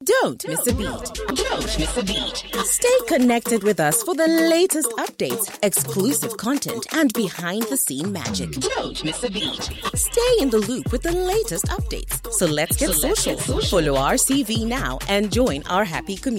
Don't miss a beat. Don't miss a beat. Stay connected with us for the latest updates, exclusive content, and behind-the-scene magic. Don't miss a beat. Stay in the loop with the latest updates. So let's get social. Follow RCV now and join our happy community.